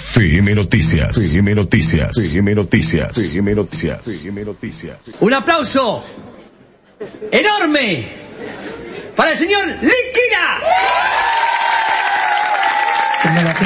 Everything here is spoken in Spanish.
FM Noticias. FM Noticias. FM Noticias. FM Noticias. FM Noticias. Un aplauso enorme para el señor Liquira.